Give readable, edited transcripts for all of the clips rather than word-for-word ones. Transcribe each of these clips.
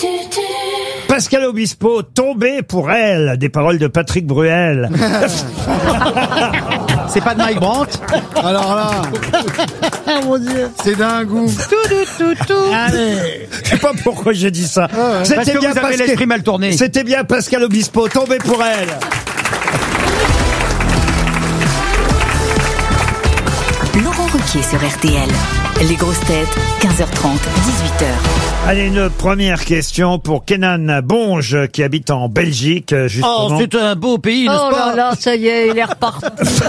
Pascal Obispo, tombé pour elle, des paroles de Patrick Bruel. C'est pas de Mike Brandt? Alors là, Mon Dieu. c'est d'un goût. Allez. Je sais pas pourquoi j'ai dit ça. Parce que vous avez l'esprit mal tourné. C'était bien Pascal Obispo, tombé pour elle. Laurent Ruquier sur RTL. Les grosses têtes, 15h30, 18h. Allez, une première question pour Kenan Bonge, qui habite en Belgique, justement. Oh, c'est un beau pays, n'est-ce Oh pas? là là, ça y est, il est reparti.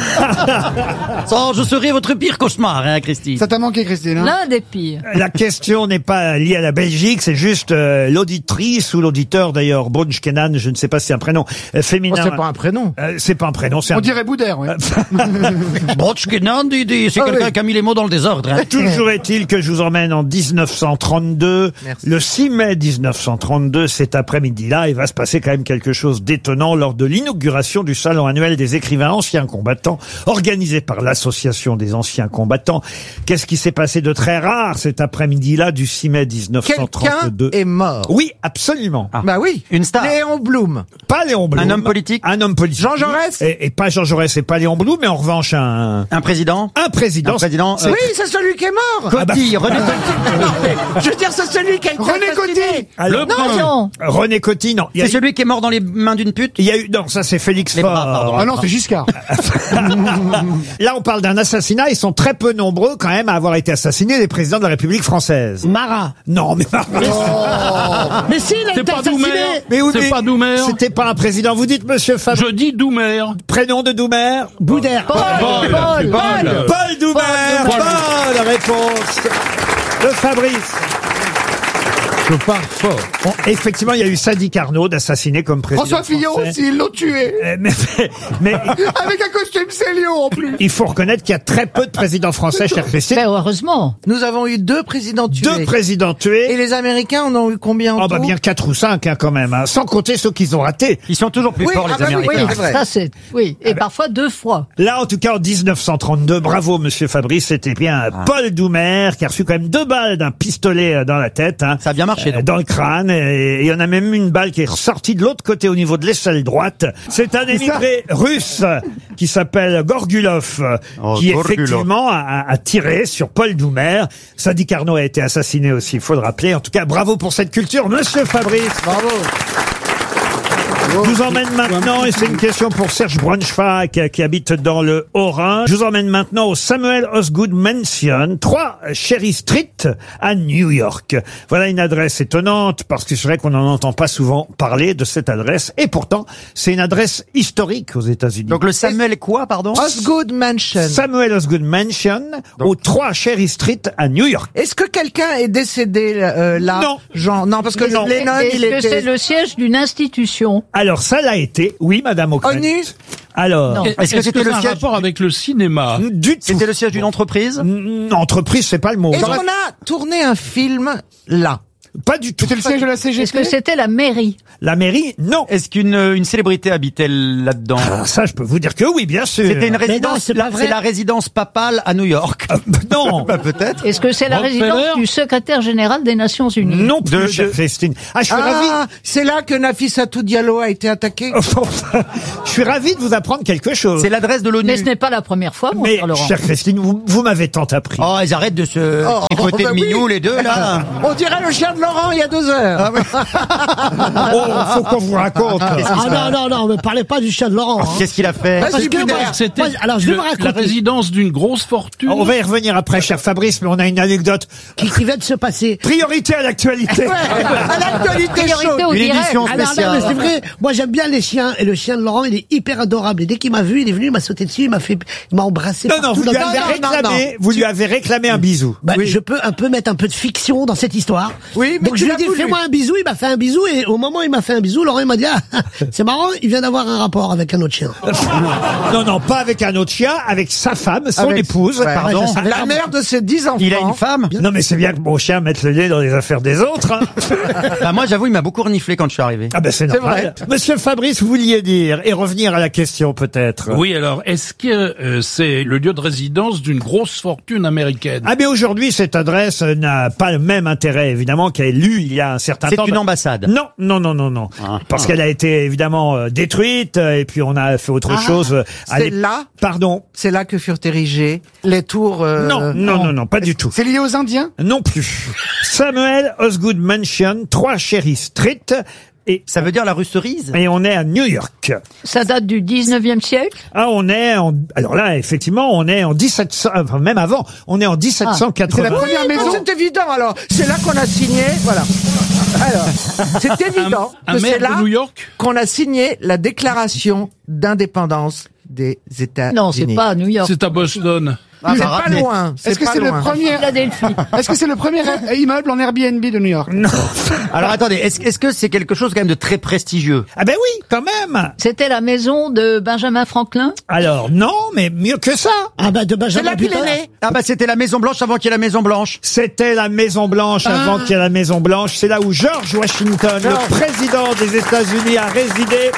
Oh, je serai votre pire cauchemar, hein, Christine. Ça t'a manqué, Christine, hein? L'un des pires. La question n'est pas liée à la Belgique, c'est juste l'auditrice ou l'auditeur, d'ailleurs, Bonge Kenan, je ne sais pas si c'est un prénom féminin. Oh, c'est pas un prénom. C'est pas un prénom, c'est On un... dirait Boudère, ouais. Botchkenan, c'est Ah quelqu'un oui. qui a mis les mots dans le désordre. Hein. Toujours est-il que je vous emmène en 1932. Merci. Le 6 mai 1932, cet après-midi-là, il va se passer quand même quelque chose d'étonnant lors de l'inauguration du Salon annuel des écrivains anciens combattants, organisé par l'Association des anciens combattants. Qu'est-ce qui s'est passé de très rare cet après-midi-là du 6 mai 1932? Quelqu'un est mort. Oui, absolument. Bah oui. Une star. Léon Blum. Pas Léon Blum. Un homme politique. Un homme politique. Jean Jaurès. Et pas Jean Jaurès et pas Léon Blum, mais en revanche un Un président. président. Un président. Oui, c'est celui qui est mort. Coty, René Coty. Non, mais je veux dire, c'est celui qui a été René assassiné. Coty. Alors, Non, René Coty, non. Il y a C'est celui qui est mort dans les mains d'une pute. Il y a eu, non, ça c'est Félix Les Faure. bras, pardon. Ah non, c'est Giscard. Là, on parle d'un assassinat. Ils sont très peu nombreux quand même à avoir été assassinés, les présidents de la République française. Marat. Non, mais Mais si, il a été assassiné. mais oui, C'est mais pas Doumer. C'était pas un président. Vous dites, Monsieur Fabre. Je dis Doumer. Prénom de Doumer. Boudère. Paul. Paul Doumer. Bonne réponse de Fabrice. Je pars fort. Bon, effectivement, il y a eu Sadi Carnot d'assassiné comme président. François Fillon français. aussi, ils l'ont tué. Mais Avec un costume Célio en plus. il faut reconnaître qu'il y a très peu de présidents français, chère Christine. Mais heureusement. Nous avons eu 2 présidents tués. 2 présidents tués. Et les Américains en ont eu combien en Oh bah tout? bien 4 ou 5 quand même, hein, sans compter ceux qu'ils ont ratés. Ils sont toujours plus Oui, forts, les ah bah oui, Américains. oui, c'est vrai. Ça c'est, oui. Et parfois 2 fois. Là, en tout cas, en 1932, bravo, Monsieur Fabrice, c'était bien Paul Doumer qui a reçu quand même 2 balles d'un pistolet dans la tête, hein, Ça a bien marché, donc. dans le crâne, et il y en a même une balle qui est ressortie de l'autre côté au niveau de l'aisselle droite. C'est un émigré russe qui s'appelle Gorgulov, qui Gorgulov. effectivement a tiré sur Paul Doumer. Sadi Carnot a été assassiné aussi, il faut le rappeler. En tout cas, bravo pour cette culture, Monsieur Fabrice. Bravo. Je vous emmène maintenant, et c'est une question pour Serge Braunschweig qui habite dans le Haut-Rhin. Je vous emmène maintenant au Samuel Osgood Mansion, 3 Cherry Street à New York. Voilà une adresse étonnante parce que c'est vrai qu'on n'en entend pas souvent parler de cette adresse. Et pourtant, c'est une adresse historique aux États-Unis. Donc le Samuel quoi, pardon? Osgood Mansion. Samuel Osgood Mansion au 3 Cherry Street à New York. Est-ce que quelqu'un est décédé là? Non. Genre, non, parce que Non. Lennon, Est-ce il que c'est était... le siège d'une institution? Alors ça l'a été, oui, Madame Ockrent. ONU. Alors, Non. Est-ce que c'était le un siège? rapport avec le cinéma? du tout. C'était le siège d'une entreprise? Entreprise, c'est pas le mot. Est-ce qu'on a tourné un film là? Pas du tout. C'était le siège de la Est-ce CGT. que c'était la mairie? La mairie, non. Est-ce qu'une célébrité habitait là-dedans? Alors ça, je peux vous dire que oui, bien sûr. C'était une non, résidence, c'est pas vrai. c'est la résidence papale à New York. Non. Peut-être. Est-ce que c'est la Rockefeller résidence du secrétaire général des Nations Unies? Non plus, De- chère Christine. Ah, je suis ravi. Ah, c'est là que Nafissatou Diallo a été attaqué. Je suis ravi de vous apprendre quelque chose. C'est l'adresse de l'ONU. Mais ce n'est pas la première fois, mon Mais, cher Laurent. chère Christine, vous m'avez tant appris. Oh, ils arrêtent de se tripoter bah de oui. mignons, les deux, là. On dirait le chien de Laurent il y a 2 heures. Oh, faut qu'on vous raconte. Ah non, me parlez pas du chien de Laurent. Hein. Qu'est-ce qu'il a fait? Vas-y, Parce que Boudère. moi, C'était alors je vais vous la raconter résidence d'une grosse fortune. On va y revenir après, cher Fabrice, mais on a une anecdote. qui vient de se passer. Priorité à l'actualité. À l'actualité Priorité chaude. au Une direct. édition Ah non, spéciale. mais c'est vrai, moi j'aime bien les chiens, et le chien de Laurent il est hyper adorable, et dès qu'il m'a vu, il est venu, il m'a sauté dessus, il m'a embrassé. Non, partout vous lui dans- avez réclamé, vous lui avez réclamé un bisou. Bah, je peux un peu mettre un peu de fiction dans cette histoire. Oui, mais donc tu je lui ai l'as dit voulu. fais-moi un bisou, il m'a fait un bisou, et au moment où il m'a fait un bisou, Laurent il m'a dit ah, c'est marrant, il vient d'avoir un rapport avec un autre chien. Non, pas avec un autre chien, avec sa femme, son Avec- épouse. ouais. Pardon. Ouais, je savais. La mère de ses 10 enfants. Il a une femme? Non, mais c'est bien que mon chien mette le nez dans les affaires des autres. Hein. Bah, moi, j'avoue, il m'a beaucoup reniflé quand je suis arrivé. Ah ben c'est normal. Monsieur Fabrice, vous vouliez dire, et revenir à la question peut-être. Oui, alors, est-ce que c'est le lieu de résidence d'une grosse fortune américaine? Ah mais aujourd'hui, cette adresse n'a pas le même intérêt, évidemment, qui a élu il y a un certain temps. C'est une ambassade. Non, non, non, non, non. Parce qu'elle a été évidemment détruite et puis on a fait autre chose. C'est là Pardon. C'est là que furent érigées les tours... Non, non, non, non, pas du tout. C'est lié aux Indiens? Non plus. Samuel Osgood Mansion, 3 Cherry Street. Et Ça veut dire la rue Cerise? Et on est à New York. Ça date du 19e siècle. Ah, on est en... Alors là, effectivement, on est en 1700... Enfin, même avant, on est en 1780. C'est la première Oui, maison. c'est évident, alors. C'est là qu'on a signé, voilà. Alors, c'est évident Un que c'est maire là de New York? qu'on a signé la déclaration d'indépendance des États-Unis. Non, c'est pas à New York. C'est à Boston. C'est pas loin. Est-ce que pas c'est le loin. premier? Philadelphie. Est-ce que c'est le premier immeuble en Airbnb de New York? Non. Alors attendez, est-ce que c'est quelque chose quand même de très prestigieux? Ah ben oui, quand même. C'était la maison de Benjamin Franklin. Alors non, mais mieux que ça. Ah bah de C'est Benjamin là qu'il est Button. né. Ah bah c'était la Maison Blanche avant qu'il y ait la Maison Blanche. C'était la Maison Blanche avant qu'il y ait la Maison Blanche. C'est là où George Washington, le président des États-Unis, a résidé.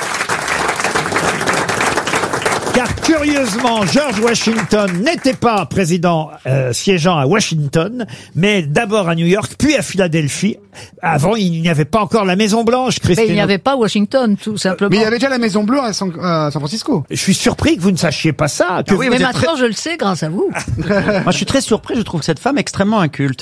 Car curieusement, George Washington n'était pas président siégeant à Washington, mais d'abord à New York, puis à Philadelphie. Avant, il n'y avait pas encore la Maison Blanche, Mais Christine. il n'y avait pas Washington, tout simplement. Mais il y avait déjà la Maison Bleue à San Francisco. Je suis surpris que vous ne sachiez pas ça. Que Ah oui, Mais vous êtes maintenant, je le sais grâce à vous. Moi je suis très surpris, je trouve cette femme extrêmement inculte.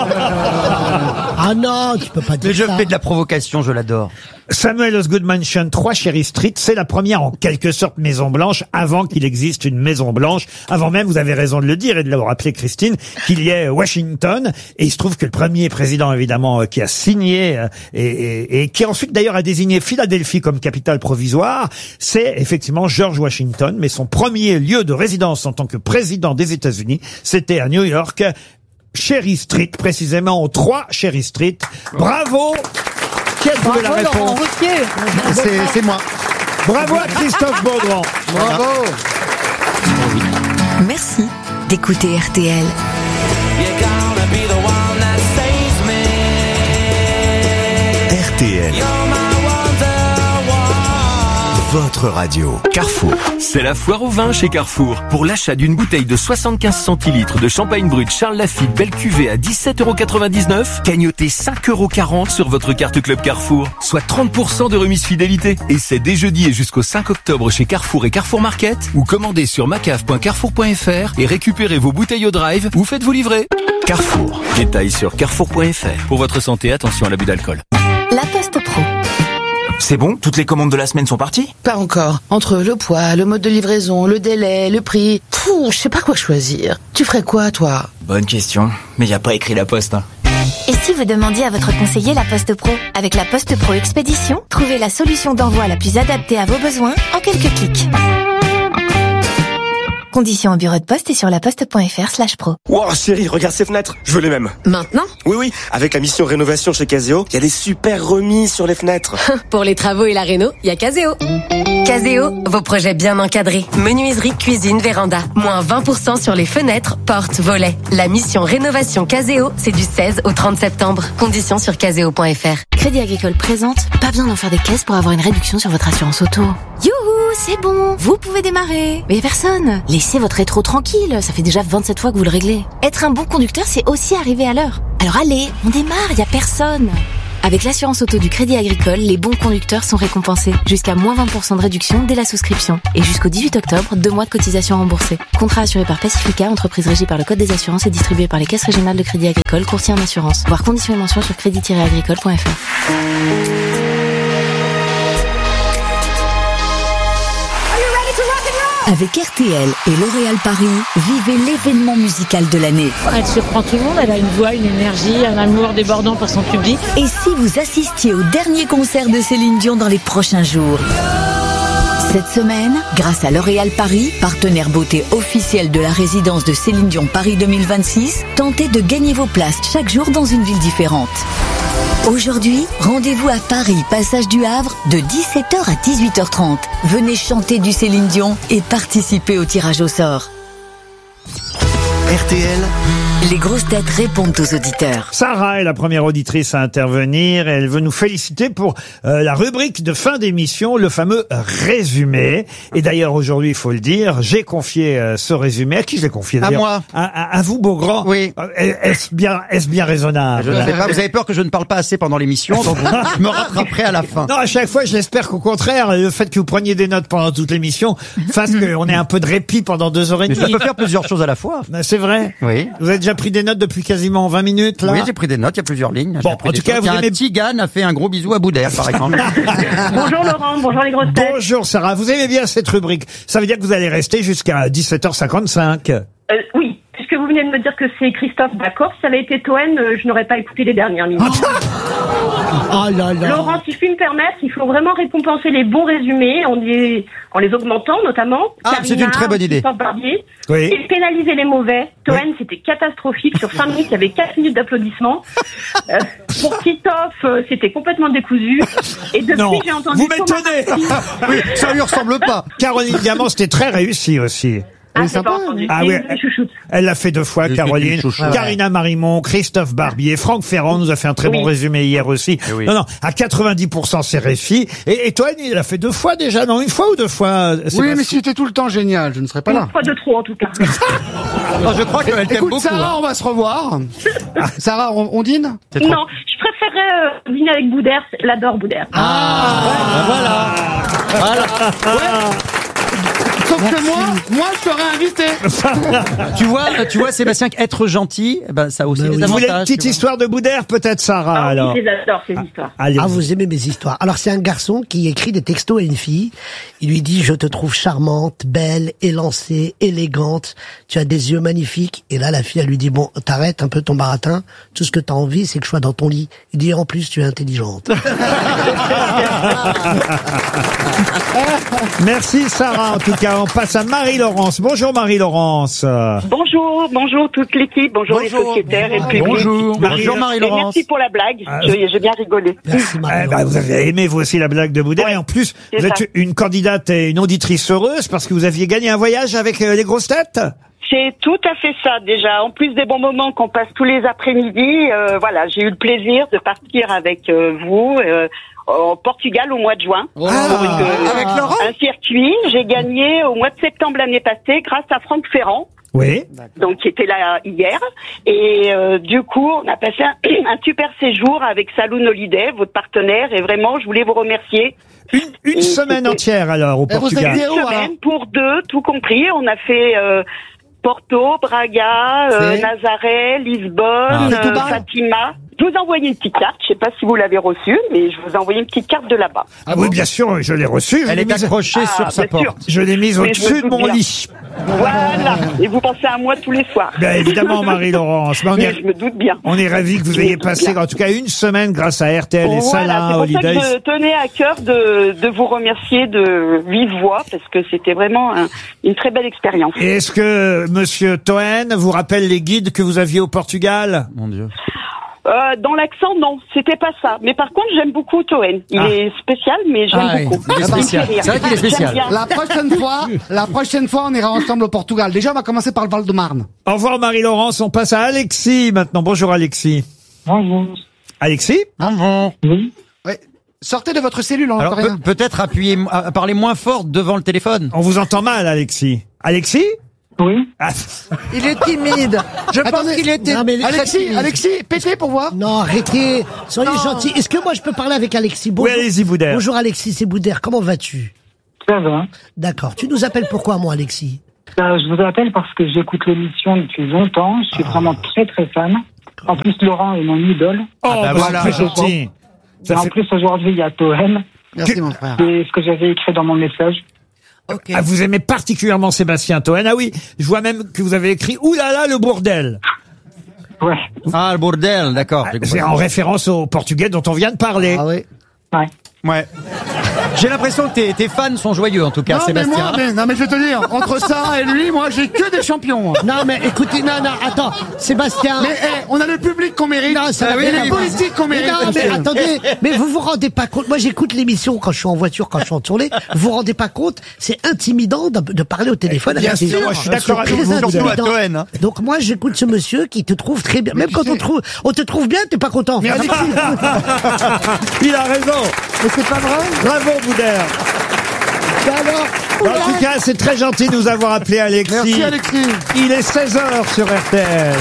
Ah non, tu peux pas dire Mais je ça. fais de la provocation, je l'adore. Samuel Osgood Mansion, 3 Cherry Street, c'est la première en quelque sorte Maison Blanche avant qu'il existe une Maison Blanche. Avant même, vous avez raison de le dire et de l'avoir rappelé, Christine, qu'il y ait Washington. Et il se trouve que le premier président, évidemment, qui a signé et qui ensuite d'ailleurs a désigné Philadelphie comme capitale provisoire, c'est effectivement George Washington. Mais son premier lieu de résidence en tant que président des États-Unis, c'était à New York, Cherry Street, précisément au 3 Cherry Street. Bravo! Qui a trouvé la Bravo, Laurent réponse? Ruquier. C'est moi. Bravo à Christophe Beaugrand. Bravo. Merci d'écouter RTL. RTL. Votre radio. Carrefour. C'est la foire au vin chez Carrefour. Pour l'achat d'une bouteille de 75 centilitres de champagne brut Charles Lafite belle cuvée à 17,99 €, gagnotez 5,40 € sur votre carte Club Carrefour, soit 30% de remise fidélité. Et c'est dès jeudi et jusqu'au 5 octobre chez Carrefour et Carrefour Market, ou commandez sur macaf.carrefour.fr et récupérez vos bouteilles au drive ou faites-vous livrer. Carrefour. Détails sur carrefour.fr. Pour votre santé, attention à l'abus d'alcool. La Poste Pro. C'est bon? Toutes les commandes de la semaine sont parties? Pas encore. Entre le poids, le mode de livraison, le délai, le prix... je sais pas quoi choisir. Tu ferais quoi, toi? Bonne question. Mais y a pas écrit la poste, hein. Et si vous demandiez à votre conseiller La Poste Pro? Avec La Poste Pro Expédition, trouvez la solution d'envoi la plus adaptée à vos besoins en quelques clics. Conditions au bureau de poste et sur laposte.fr/pro. Wow, chérie, regarde ces fenêtres. Je veux les mêmes. Maintenant? Oui, avec la mission rénovation chez Caseo, il y a des super remises sur les fenêtres. Pour les travaux et la réno, il y a Caseo. Caseo, vos projets bien encadrés. Menuiserie, cuisine, véranda. Moins 20% sur les fenêtres, portes, volets. La mission rénovation Caseo, c'est du 16 au 30 septembre. Conditions sur caseo.fr. Crédit Agricole présente, pas besoin d'en faire des caisses pour avoir une réduction sur votre assurance auto. Youhou, c'est bon, vous pouvez démarrer. Mais y a personne. Laissez votre rétro tranquille, ça fait déjà 27 fois que vous le réglez. Être un bon conducteur, c'est aussi arriver à l'heure. Alors allez, on démarre, y a personne. Avec l'assurance auto du Crédit Agricole, les bons conducteurs sont récompensés. Jusqu'à moins 20% de réduction dès la souscription. Et jusqu'au 18 octobre, 2 mois de cotisation remboursée. Contrat assuré par Pacifica, entreprise régie par le Code des assurances et distribué par les caisses régionales de Crédit Agricole, courtier en assurance. Voir conditions et mentions sur crédit-agricole.fr. Avec RTL et L'Oréal Paris, vivez l'événement musical de l'année. Elle surprend tout le monde, elle a une voix, une énergie, un amour débordant pour son public. Et si vous assistiez au dernier concert de Céline Dion dans les prochains jours? Cette semaine, grâce à L'Oréal Paris, partenaire beauté officiel de la résidence de Céline Dion Paris 2026, tentez de gagner vos places chaque jour dans une ville différente. Aujourd'hui, rendez-vous à Paris, passage du Havre, de 17h à 18h30. Venez chanter du Céline Dion et participer au tirage au sort. RTL, Les grosses têtes répondent aux auditeurs. Sarah est la première auditrice à intervenir. Elle veut nous féliciter pour la rubrique de fin d'émission, le fameux résumé. Et d'ailleurs, aujourd'hui, il faut le dire, j'ai confié ce résumé. À qui je l'ai confié À d'ailleurs moi. À vous, Beaugrand. Oui. Est-ce bien raisonnable? Je ne sais pas, vous avez peur que je ne parle pas assez pendant l'émission, donc je me rattraperai à la fin. Non, à chaque fois, j'espère qu'au contraire, le fait que vous preniez des notes pendant toute l'émission fasse qu'on ait un peu de répit pendant 2h30. Mais ça peut faire plusieurs choses à la fois. C'est vrai? Oui. Vous avez déjà pris des notes depuis quasiment 20 minutes, là? Oui, j'ai pris des notes, il y a plusieurs lignes. Bon, en tout cas, vous aimez... Tigane a fait un gros bisou à Boudère, par exemple. Bonjour Laurent, bonjour les grosses têtes. Bonjour Sarah, vous aimez bien cette rubrique. Ça veut dire que vous allez rester jusqu'à 17h55. Oui, puisque vous venez de me dire que c'est Christophe, d'accord. Si ça avait été Toen, je n'aurais pas écouté les dernières minutes. Oh là là. Laurent, si je puis me permettre, il faut vraiment récompenser les bons résumés en les augmentant, notamment. Ah, c'est une très bonne idée. Christophe Barbier. Oui. Et pénaliser les mauvais. Toen, c'était catastrophique. Sur 5 minutes, il y avait 4 minutes d'applaudissements. Pour Christophe, c'était complètement décousu. Et depuis, Non, j'ai entendu vous Thomas m'étonnez. Marty. Oui, ça lui ressemble pas. Caroline Diamant, c'était très réussi aussi. Ah, c'est pas entendu. Ah C'est oui, une chouchoute. elle l'a fait 2 fois, Je Caroline. suis une chouchoute. Carina Marimon, Christophe Barbier, Franck Ferrand nous a fait un très bon résumé hier aussi. Oui. Non, à 90% c'est réussi. Et toi, il l'a fait 2 fois déjà, non, 1 fois ou 2 fois? Oui, mais si c'était tout le temps génial, je ne serais pas là. Pas de trop, en tout cas. Oh, je crois qu'elle t'aime Écoute, beaucoup. Sarah, hein. on va se revoir. Sarah, on dîne? Non, je préférerais dîner avec Boudère. Elle adore Boudère. Voilà. Sauf que moi, je t'aurais invité. Tu vois, Sébastien, qu'être gentil, ben, ça a aussi des Vous avantages. voulez une petite tu vois. histoire de Boudère, peut-être, Sarah, Ah, alors? je les adore, ces histoires. Allez. Ah, vous aimez mes histoires. Alors, c'est un garçon qui écrit des textos à une fille. Il lui dit, je te trouve charmante, belle, élancée, élégante. Tu as des yeux magnifiques. Et là, la fille, elle lui dit, bon, t'arrêtes un peu ton baratin. Tout ce que t'as envie, c'est que je sois dans ton lit. Il dit, en plus, tu es intelligente. Merci Sarah, en tout cas. On passe à Marie-Laurence. Bonjour Marie-Laurence. Bonjour toute l'équipe, bonjour les sociétaires et le public. Bonjour. Bonjour Et Marie-Laurence. merci pour la blague, j'ai bien rigolé. Merci, Marie. Vous avez aimé vous aussi la blague de Boudère et en plus c'est vous êtes ça. une candidate et une auditrice heureuse parce que vous aviez gagné un voyage avec les grosses têtes. C'est tout à fait ça déjà. En plus des bons moments qu'on passe tous les après-midi, voilà, j'ai eu le plaisir de partir avec vous au Portugal au mois de juin. Avec Laurent. Un circuit. J'ai gagné au mois de septembre l'année passée grâce à Franck Ferrand. Oui. Donc qui était là hier et du coup on a passé un super séjour avec Saloon Holiday, votre partenaire, et vraiment je voulais vous remercier. Une semaine entière alors au Portugal. Une semaine pour 2, tout compris. On a fait Porto, Braga, Nazaré, Lisbonne, Fatima. Je vous ai envoyé une petite carte, je sais pas si vous l'avez reçue, mais je vous ai envoyé une petite carte de là-bas. Ah oui, bien sûr, je l'ai reçue. Elle est accrochée sur sa bien sûr. porte. Je l'ai mise Mais au-dessus je de me doute mon bien. lit. Voilà. Et vous pensez à moi tous les soirs. Bien évidemment, Marie-Laurence. Mais Mais je me doute bien. on est ravis que vous ayez passé, en tout cas, une semaine grâce à RTL et Voilà, Salin c'est pour ça Holidays. que je tenais à cœur de vous remercier de vive voix, parce que c'était vraiment une très belle expérience. Et est-ce que Monsieur Toen vous rappelle les guides que vous aviez au Portugal? Mon Dieu. Dans l'accent, non, c'était pas ça. Mais par contre, j'aime beaucoup Toen. Il est spécial, mais j'aime Ah oui, beaucoup. il est spécial. Il me fait rire. C'est vrai qu'il est spécial. J'aime bien. La prochaine fois, on ira ensemble au Portugal. Déjà, on va commencer par le Val-de-Marne. Au revoir Marie-Laurence, on passe à Alexis maintenant. Bonjour Alexis. Bonjour. Alexis? Bonjour. Oui. Ouais. Sortez de votre cellule, on Alors n'entend rien. peut-être parler moins fort devant le téléphone. On vous entend mal Alexis. Alexis? Oui. Ah. Il est timide. Je pense qu'il était... Non, mais Alexis, pétez pour voir. Non, arrêtez. Soyez gentils. Est-ce que moi je peux parler avec Alexis? Bonjour. Oui, allez-y, Boudère. Bonjour Alexis, c'est Boudère. Comment vas-tu? Ça va. D'accord. Tu nous appelles pourquoi, moi, Alexis? Je vous appelle parce que j'écoute l'émission depuis longtemps. Je suis vraiment très très fan. En plus, Laurent est mon idole. Oh, voilà. c'est gentil. Et en plus, aujourd'hui, il y a Toen. Merci, mon frère. C'est ce que j'avais écrit dans mon message. Ah, vous aimez particulièrement Sébastien Toen. Ah oui, je vois même que vous avez écrit « Ouh là là, le bordel ». Ouais. Ah, le bordel, d'accord. C'est en référence au portugais dont on vient de parler. Ah oui. Ouais. Ouais. J'ai l'impression que tes fans sont joyeux, en tout cas, Non, mais Sébastien. moi, mais je vais te dire, entre ça et lui, moi, j'ai que des champions. Non, mais écoutez, non, attends, Sébastien. Mais on a le public qu'on mérite. Non, ça va, et les politiques qu'on mérite. Non, mais attendez, mais vous vous rendez pas compte. Moi, j'écoute l'émission quand je suis en voiture, quand je suis en tournée. Vous vous rendez pas compte, c'est intimidant de parler au téléphone Bien avec des sûr, gens. moi, je suis d'accord C'est avec très vous, intimidant. surtout à Toen, hein. Donc moi, j'écoute ce monsieur qui te trouve très bien. Même quand on te trouve bien, t'es pas content. Il a raison. Mais c'est pas vrai. Bravo, Boudère. En tout cas, c'est très gentil de nous avoir appelé, Alexis. Merci, Alexis. Il est 16h sur RTL.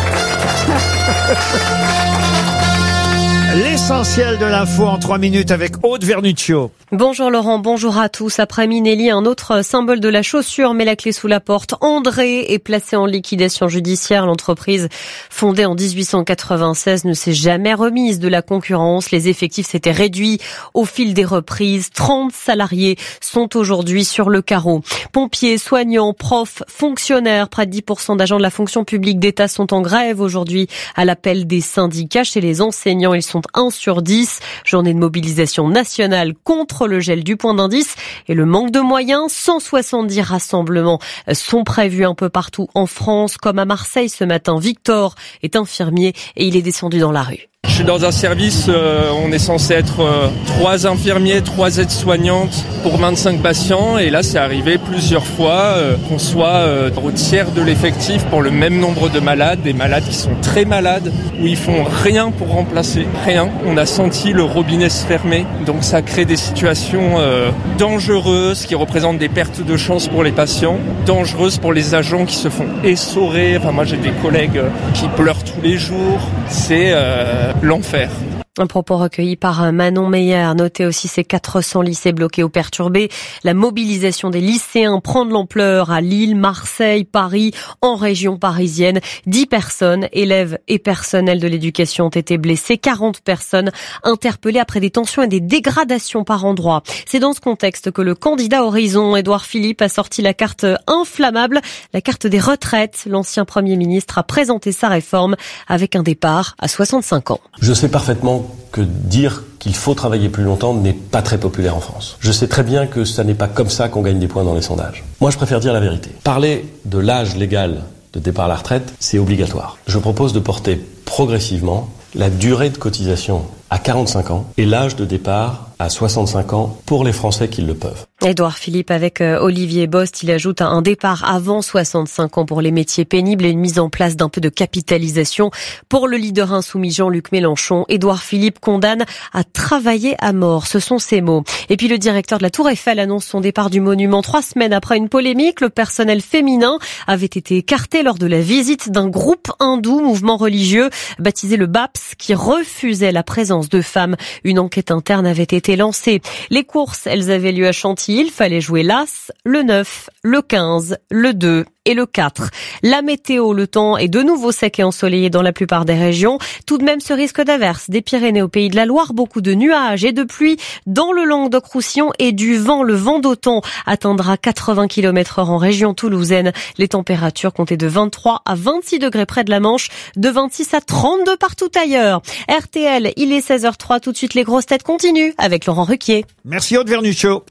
L'essentiel de l'info en 3 minutes avec Aude Vernuccio. Bonjour Laurent, bonjour à tous. Après Minelli, un autre symbole de la chaussure met la clé sous la porte. André est placé en liquidation judiciaire. L'entreprise, fondée en 1896, ne s'est jamais remise de la concurrence. Les effectifs s'étaient réduits au fil des reprises. 30 salariés sont aujourd'hui sur le carreau. Pompiers, soignants, profs, fonctionnaires, près de 10% d'agents de la fonction publique d'État sont en grève aujourd'hui à l'appel des syndicats. Chez les enseignants, ils sont 1 sur 10. Journée de mobilisation nationale contre le gel du point d'indice et le manque de moyens. 170 rassemblements sont prévus un peu partout en France, comme à Marseille ce matin. Victor est infirmier et il est descendu dans la rue. Je suis dans un service, on est censé être 3 infirmiers, 3 aides-soignantes pour 25 patients. Et là, c'est arrivé plusieurs fois qu'on soit au tiers de l'effectif pour le même nombre de malades. Des malades qui sont très malades, où ils font rien pour remplacer, rien. On a senti le robinet se fermer. Donc ça crée des situations dangereuses qui représentent des pertes de chance pour les patients, dangereuses pour les agents qui se font essorer. Enfin, moi, j'ai des collègues qui pleurent tous les jours. C'est l'enfer. Un propos recueilli par Manon Meyer. Notez aussi ces 400 lycées bloqués ou perturbés. La mobilisation des lycéens prend de l'ampleur à Lille, Marseille, Paris, en région parisienne. 10 personnes, élèves et personnels de l'éducation, ont été blessés. 40 personnes interpellées après des tensions et des dégradations par endroits. C'est dans ce contexte que le candidat Horizon, Édouard Philippe, a sorti la carte inflammable, la carte des retraites. L'ancien Premier ministre a présenté sa réforme avec un départ à 65 ans. Je sais parfaitement que dire qu'il faut travailler plus longtemps n'est pas très populaire en France. Je sais très bien que ça n'est pas comme ça qu'on gagne des points dans les sondages. Moi, je préfère dire la vérité. Parler de l'âge légal de départ à la retraite, c'est obligatoire. Je propose de porter progressivement la durée de cotisation à 45 ans et l'âge de départ à 65 ans pour les Français qui le peuvent. Édouard Philippe avec Olivier Bost, il ajoute un départ avant 65 ans pour les métiers pénibles et une mise en place d'un peu de capitalisation. Pour le leader insoumis Jean-Luc Mélenchon, Édouard Philippe condamne à travailler à mort. Ce sont ses mots. Et puis le directeur de la Tour Eiffel annonce son départ du monument 3 semaines après une polémique. Le personnel féminin avait été écarté lors de la visite d'un groupe hindou, mouvement religieux, baptisé le BAPS, qui refusait la présence de femmes. Une enquête interne avait été lancée. Les courses, elles avaient lieu à Chantilly. Il fallait jouer l'As, le 9, le 15, le 2 et le 4. La météo, le temps est de nouveau sec et ensoleillé dans la plupart des régions. Tout de même, ce risque d'averse des Pyrénées au Pays de la Loire, beaucoup de nuages et de pluie dans le Languedoc-Roussillon et du vent. Le vent d'OTAN atteindra 80 km/h en région toulousaine. Les températures comptaient de 23 à 26 degrés près de la Manche, de 26 à 32 partout ailleurs. RTL, il est 16h03. Tout de suite, les grosses têtes continuent avec Laurent Ruquier. Merci Aude Vernuccio.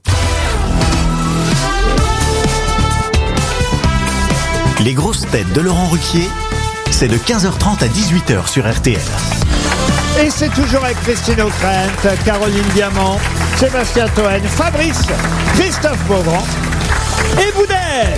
Les grosses têtes de Laurent Ruquier, c'est de 15h30 à 18h sur RTL. Et c'est toujours avec Christine O'Krent, Caroline Diamant, Sébastien Toen, Fabrice, Christophe Beaugrand et Boudère.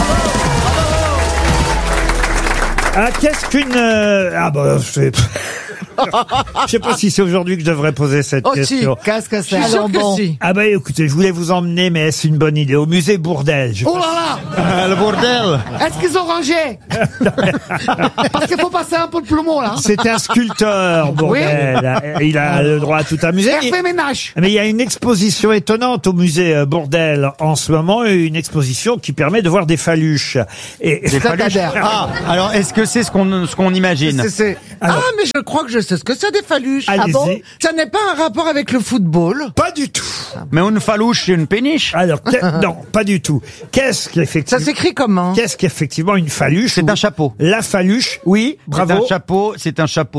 Ah, qu'est-ce qu'une... je sais pas si c'est aujourd'hui que je devrais poser cette question. Qu'est-ce que c'est? Ah bah écoutez, je voulais vous emmener, mais est-ce une bonne idée, au musée Bourdelle. Oh là là. Le bordel. Est-ce qu'ils ont rangé? Parce qu'il faut passer un peu de plumeau là. C'est un sculpteur, Bourdelle. Oui. Il a le droit à tout un musée. Hervé Ménage. Mais il y a une exposition étonnante au musée Bourdelle en ce moment, une exposition qui permet de voir des phaluches. Et des phaluches. Ah, alors est-ce que c'est ce qu'on imagine? Ah, mais je crois que je sais ce que c'est des phaluches. Ah bon? Ça n'est pas un rapport avec le football? Pas du tout. Mais une phalouche, c'est une péniche? Alors, non, pas du tout. Qu'est-ce qu'effectivement... Ça s'écrit comment? Qu'est-ce qu'effectivement une phaluche? C'est un chapeau. La phaluche, oui, bravo. C'est un chapeau mou.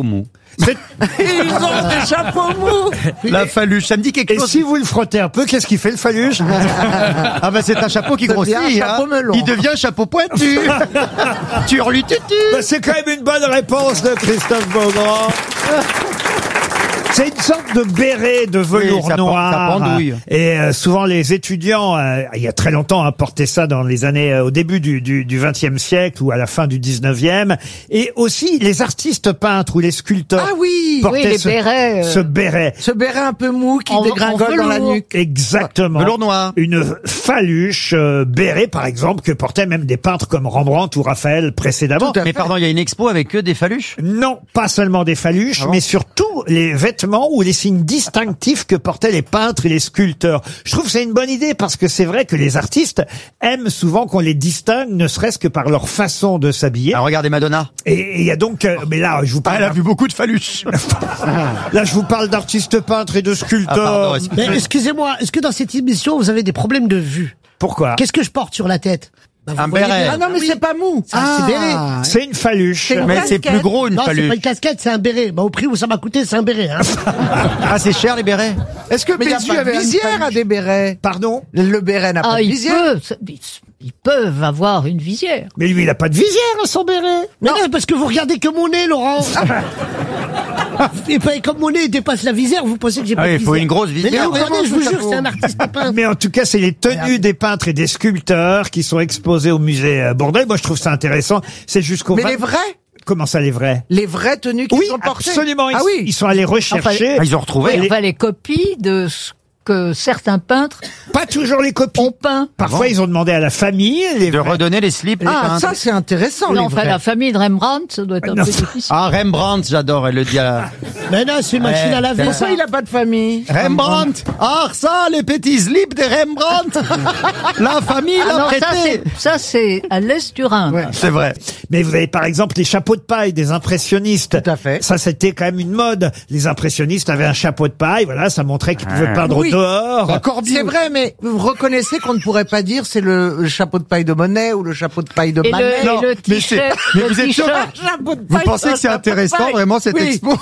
Ils ont des chapeaux mous. La faluche, ça me dit quelque Et chose. si vous le frottez un peu, qu'est-ce qu'il fait le faluche? Ah bah c'est un chapeau qui grossit. devient un chapeau melon. Il devient un chapeau pointu. Turlututu. Bah, c'est quand même une bonne réponse de Christophe Beaugrand. C'est une sorte de béret de velours Oui, ça noir. pendouille. Et souvent les étudiants, il y a très longtemps, portaient ça dans les années au début du XXe siècle ou à la fin du XIXe. Et aussi les artistes peintres ou les sculpteurs. Ah oui, portaient les ce, bérets. ce béret. Ce béret un peu mou qui En dégringole dans la velours. nuque. Exactement. Velours noir. Une faluche béret, par exemple, que portaient même des peintres comme Rembrandt ou Raphaël précédemment. Mais pardon, il y a une expo avec que des faluches? Non, pas seulement des faluches, Ah bon mais surtout les vêtements ou les signes distinctifs que portaient les peintres et les sculpteurs. Je trouve que c'est une bonne idée parce que c'est vrai que les artistes aiment souvent qu'on les distingue, ne serait-ce que par leur façon de s'habiller. Ah, regardez Madonna. Et il y a donc, mais là, je vous parle. Elle a vu beaucoup de faluches. Là, je vous parle d'artistes peintres et de sculpteurs. Ah, pardon, Mais excusez-moi, est-ce que dans cette émission, vous avez des problèmes de vue? Pourquoi? Qu'est-ce que je porte sur la tête? Bah, vous Un voyez béret. bien. Ah non, mais c'est pas mou. C'est béret. C'est une faluche. C'est une Mais c'est casquette. plus gros une Non, c'est faluche. pas une casquette, c'est un béret. Bah, au prix où ça m'a coûté, c'est un béret. Hein. Ah, c'est cher les bérets. Est-ce que Mais y a Bézu pas de avait une visière visière à des bérets? Pardon? Le béret n'a pas de visière. Ils peuvent avoir une visière. Mais lui, il a pas de visière, son béret. Mais non, parce que vous regardez que mon nez, Laurent. Et pas comme mon nez dépasse la visière, vous pensez que j'ai pas Ah de oui, il visière. faut une grosse Mais visière. non, regardez, je vous jure, c'est un artiste peintre. Mais en tout cas, c'est les tenues des peintres et des sculpteurs qui sont exposés au musée Bourdelle. Moi, je trouve ça intéressant. C'est jusqu'au Mais 20. les vrais? Comment ça, les vrais? Les vraies tenues qui Oui, sont portées? absolument. Ah oui. Ils sont allés rechercher. Ah, ils ont retrouvé. Enfin, les copies de ce que certains peintres Pas toujours les copies. ont peint. Parfois, ils ont demandé à la famille. De redonner les slips. les Ah, peintres. ça c'est intéressant. Non, les enfin, vrais. la famille de Rembrandt, ça doit être un Non. peu difficile. Ah, Rembrandt, j'adore, elle le dit à la... Mais non, c'est une machine à laver, Pourquoi ça. il a pas de famille? Rembrandt. Ah, ça, les petits slips de Rembrandt. La famille l'a Alors prêté. ça, c'est à l'est du Rhin. C'est vrai. Mais vous avez par exemple les chapeaux de paille des impressionnistes. Tout à fait. Ça, c'était quand même une mode. Les impressionnistes avaient un chapeau de paille. Voilà, ça montrait qu'ils pouvaient peindre Oui. dehors. C'est vrai, mais vous reconnaissez qu'on ne pourrait pas dire c'est le chapeau de paille de Monet ou le chapeau de paille de Et Manet. le, Non, et le mais c'est- t-shirt, mais le vous êtes sûr t-shirt. Chapeau de Vous paille, pensez que c'est un chapeau de intéressant, paille. vraiment, cette Oui. expo?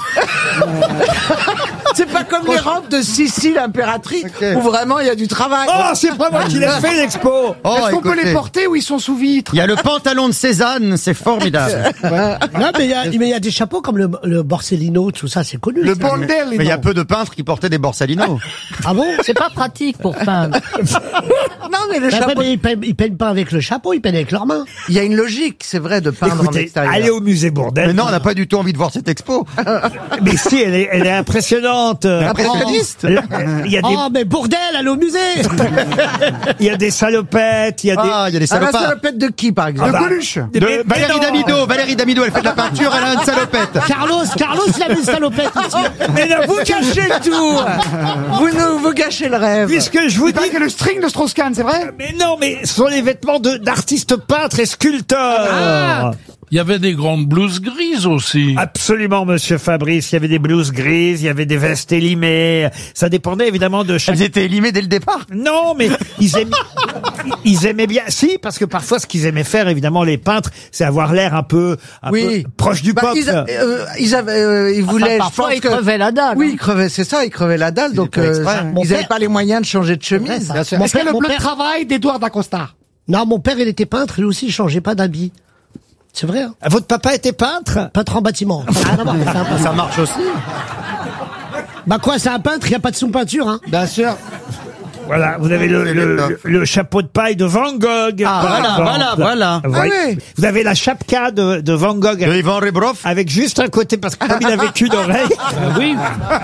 C'est pas comme les robes de Sissi l'impératrice où vraiment il y a du travail. Oh, c'est pas moi qui l'ai fait l'expo. Oh, Est-ce qu'on peut écoutez, les porter ou ils sont sous vitre? il y a le pantalon de Cézanne, c'est formidable. Non, mais il y a des chapeaux comme le Borsellino, tout ça, c'est connu. Le ça. bordel. Mais il y a peu de peintres qui portaient des Borsalino. Ah bon? C'est pas pratique pour peindre. Non, mais le Bah, chapeau. mais ils peignent pas avec le chapeau, ils peignent avec leurs mains. Il y a une logique, c'est vrai, de peindre en Écoutez, extérieur. allez au musée Bourdelle. Mais non, on n'a pas du tout envie de voir cette expo. Mais si, elle est impressionnante. Impressionniste. Il y a des, Oh, mais bordel, allez au musée! il y a des salopettes, il y a des. Ah, il y a des Ah, la salopards. salopette de qui, par exemple? Ah bah, Coluche. mais Valérie non. Damido, Valérie Damido, elle fait de la peinture, elle a une salopette. Carlos, il avait une salopette aussi. Mais non, Vous gâchez tout. Vous gâchez le rêve. puisque je vous Il paraît dis. que le string de Strauss-Kahn, c'est vrai? Mais non, mais ce sont les vêtements d'artistes peintres et sculpteurs. Il y avait des grandes blouses grises aussi. Absolument, monsieur Fabrice. Il y avait des blouses grises, il y avait des vestes élimées. Ça dépendait évidemment de chaque. Elles étaient élimées dès le départ. Non, mais ils aimaient bien. Si, parce que parfois, ce qu'ils aimaient faire, évidemment, les peintres, c'est avoir l'air un peu proche du pop. Ils voulaient, Enfin, parfois, je ils pense que... crevaient la dalle. Oui, hein. ils crevaient, c'est ça, ils crevaient la dalle, donc pas exprès. ils n'avaient pas les moyens de changer de chemise. Bien sûr. Est-ce que le bleu de travail d'Edouard d'Acosta? Non, mon père, il était peintre, lui aussi, il changeait pas d'habit. C'est vrai, hein. Votre papa était peintre? Peintre en bâtiment. Ah, non, c'est un peintre. Ça marche aussi. Bah quoi, c'est un peintre, il n'y a pas de sous-peinture, hein. Bien sûr. Voilà, vous avez le chapeau de paille de Van Gogh. Ah, par exemple. voilà. Vous voyez, Ah oui. vous avez la chapka de Van Gogh. De Ivan Rebrov. Avec juste un côté, parce que comme il avait qu'une oreille. Oui.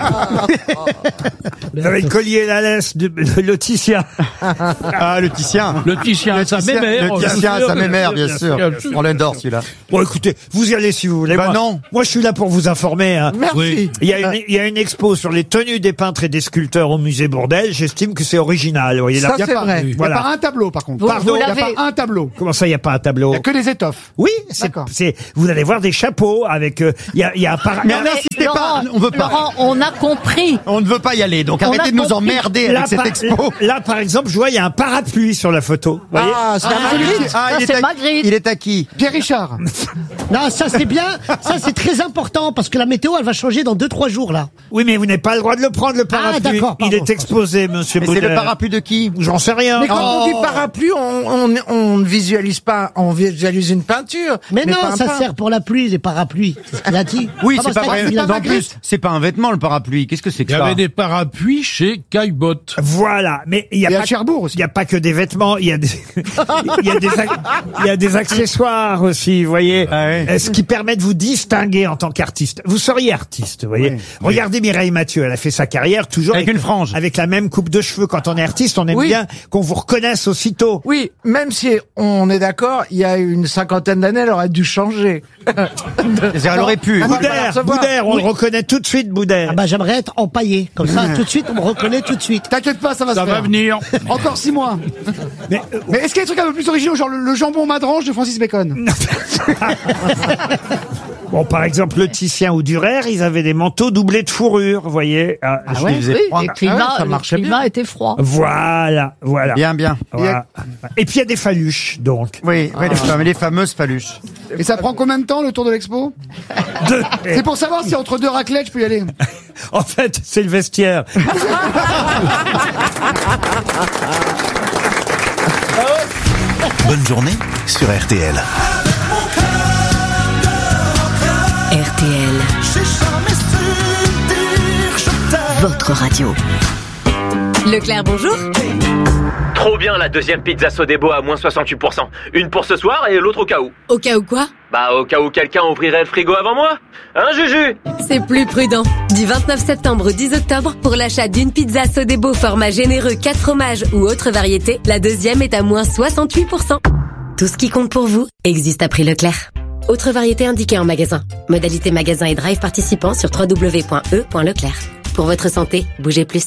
Vous avez le collier et la laisse de Lotitien. Ah, le Titien. Le Titien, ça m'émère. Le Titien, ça m'émère, bien sûr. On l'adore, celui-là. Bon, écoutez, vous y allez si vous voulez. Bah moi, non. Moi, je suis là pour vous informer. Hein. Merci. Il y a une expo sur les tenues des peintres et des sculpteurs au musée Bourdelle. J'estime que c'est original. original. Vous voyez, Ça, là, c'est vrai. Il n'y a Voilà. pas un tableau, par contre. Pardon, Il n'y a pas un tableau. Comment ça, il n'y a pas un tableau? Il n'y a que des étoffes. Oui, vous allez voir des chapeaux avec. Il y a un Mais n'insistez pas, on veut pas. Laurent, on a compris. On ne veut pas y aller, donc On arrêtez a de nous compris. emmerder avec cette expo. Là, par exemple, je vois, il y a un parapluie sur la photo. Vous voyez C'est Magritte. Ça, c'est Magritte. Il est à qui? Pierre Richard. Non, ça c'est bien. Ça c'est très important parce que la météo elle va changer dans 2-3 jours là. Oui, mais vous n'avez pas le droit de le prendre, le parapluie. d'accord, Il pardon. est exposé, monsieur Mais c'est Baudet. le parapluie de qui? J'en sais rien. Mais quand on dit parapluie, on ne visualise pas, on visualise une peinture. Mais non, pas un ça pain. sert pour la pluie, les parapluies. C'est ce qu'il a dit. Oui, Comment c'est pas ça, vrai. il a En pas plus, c'est pas un vêtement, le parapluie. Qu'est-ce que c'est que Il y ça? avait des parapluies chez Caillebotte. Voilà, mais il y a Et pas à Cherbourg aussi. Il n'y a pas que des vêtements, il y a des, il y a des accessoires aussi, vous voyez, ce qui permet de vous distinguer en tant qu'artiste. Vous seriez artiste, vous voyez. Regardez Mireille Mathieu, elle a fait sa carrière toujours Avec une frange. avec la même coupe de cheveux. Quand on est artiste, on aime Oui. bien qu'on vous reconnaisse aussitôt. Oui, même si on est d'accord, il y a une cinquantaine d'années, elle aurait dû changer. Elle aurait pu. Boudère, on le reconnaît tout de suite, Boudère. Ah bah j'aimerais être empaillé. Comme ça, tout de suite, on me reconnaît tout de suite. T'inquiète pas, ça va se Ça faire. va venir. Encore 6 mois. Mais, Mais est-ce qu'il y a des trucs un peu plus originaux, genre le jambon madrange de Francis Bacon? bon, par exemple, le Titien ou Durer, ils avaient des manteaux doublés de fourrure, vous voyez. Ah ouais, Oui, le climat était froid. Voilà. Bien, bien. Voilà. Et puis il y a des faluches, donc. Oui, les fameuses paluches. Et ça prend combien de temps, le tour de l'expo? C'est pour savoir si entre 2 raclettes, je peux y aller. En fait, c'est le vestiaire. Bonne journée sur RTL. RTL, votre radio. Leclerc, bonjour. Trop bien la deuxième pizza Sodebo à moins 68%. Une pour ce soir et l'autre au cas où. Au cas où quoi? Bah au cas où quelqu'un ouvrirait le frigo avant moi. Hein Juju? C'est plus prudent. Du 29 septembre au 10 octobre, pour l'achat d'une pizza Sodebo format généreux 4 fromages ou autre variété, la deuxième est à moins 68%. Tout ce qui compte pour vous existe à prix Leclerc. Autre variété indiquée en magasin. Modalité magasin et drive participant sur www.e.leclerc. Pour votre santé, bougez plus.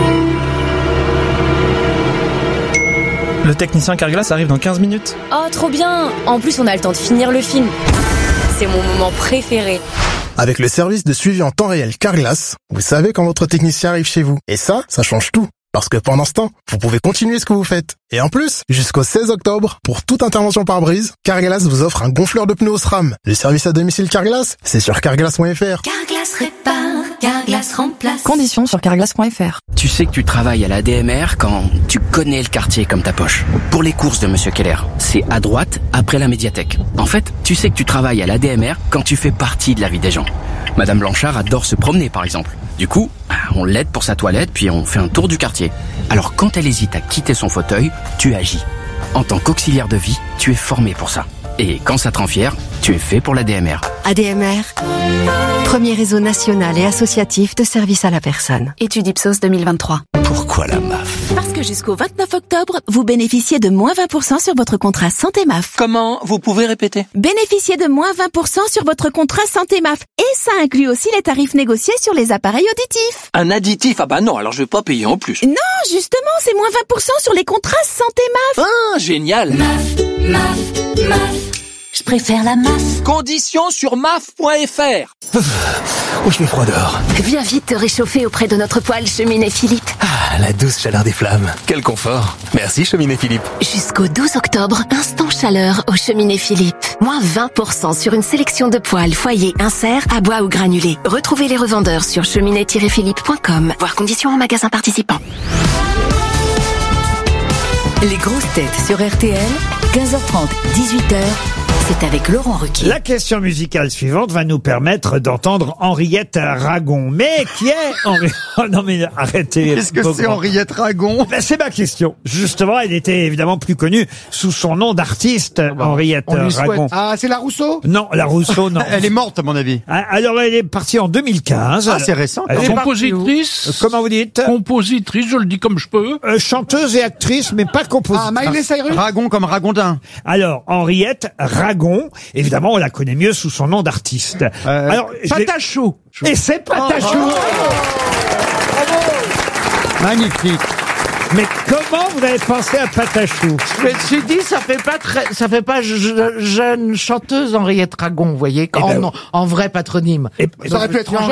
Le technicien Carglass arrive dans 15 minutes. Oh, trop bien! En plus, on a le temps de finir le film. C'est mon moment préféré. Avec le service de suivi en temps réel Carglass, vous savez quand votre technicien arrive chez vous. Et ça change tout. Parce que pendant ce temps, vous pouvez continuer ce que vous faites. Et en plus, jusqu'au 16 octobre, pour toute intervention par brise, Carglass vous offre un gonfleur de pneus SRAM. Le service à domicile Carglass, c'est sur carglass.fr. Carglass répare, Carglass remplace. Conditions sur carglass.fr. Tu sais que tu travailles à la DMR quand tu connais le quartier comme ta poche. Pour les courses de Monsieur Keller, c'est à droite, après la médiathèque. En fait, tu sais que tu travailles à la DMR quand tu fais partie de la vie des gens. Madame Blanchard adore se promener, par exemple. Du coup, on l'aide pour sa toilette, puis on fait un tour du quartier. Alors quand elle hésite à quitter son fauteuil, tu agis. En tant qu'auxiliaire de vie, tu es formé pour ça. Et quand ça te rend fier, tu es fait pour la DMR. ADMR, premier réseau national et associatif de services à la personne. Étude Ipsos 2023. Pourquoi la MAF? Parce que jusqu'au 29 octobre, vous bénéficiez de moins 20% sur votre contrat santé MAF. Comment? Vous pouvez répéter? Bénéficiez de moins 20% sur votre contrat santé MAF. Et ça inclut aussi les tarifs négociés sur les appareils auditifs. Un additif? Ah bah non, alors je vais pas payer en plus. Non, justement, c'est moins 20% sur les contrats santé MAF. Ah, génial. MAF. Je préfère la MAF. Conditions sur maf.fr. Oh, je mets froid dehors. Viens vite te réchauffer auprès de notre poêle cheminée Philippe. Ah, la douce chaleur des flammes. Quel confort. Merci, cheminée Philippe. Jusqu'au 12 octobre, instant chaleur au cheminée Philippe. Moins 20% sur une sélection de poêles, foyer, insert, à bois ou granulés. Retrouvez les revendeurs sur cheminée-philippe.com. Voir conditions en magasin participant. Les grosses têtes sur RTL, 15h30, 18h. C'est avec Laurent Ruquier. La question musicale suivante va nous permettre d'entendre Henriette Ragon. Mais qui est Henriette? Oh non mais arrêtez. Qu'est-ce que c'est Henriette Ragon? Ben, c'est ma question. Justement, elle était évidemment plus connue sous son nom d'artiste, Henriette Ragon. Ah, c'est la Rousseau? Non, la Rousseau, non. Elle est morte, à mon avis. Alors, elle est partie en 2015. Ah, c'est récent. Elle est Compositrice. Comment vous dites? Compositrice, je le dis comme je peux. Chanteuse et actrice, mais pas compositrice. Ah, Miley Cyrus? Ragon comme Ragondin. Alors, Henriette Ragon, évidemment, on la connaît mieux sous son nom d'artiste. Alors, Mais comment vous avez pensé à Patachou? Je me suis dit, ça fait pas jeune chanteuse Henriette Ragon, vous voyez, en vrai patronyme. Ça aurait pu être